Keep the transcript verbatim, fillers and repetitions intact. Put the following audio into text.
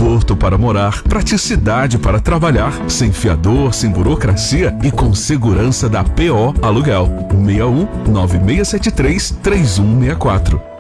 conforto para morar, praticidade para trabalhar, sem fiador, sem burocracia e com segurança da P O Aluguel. seis um nove seis sete três três um seis quatro.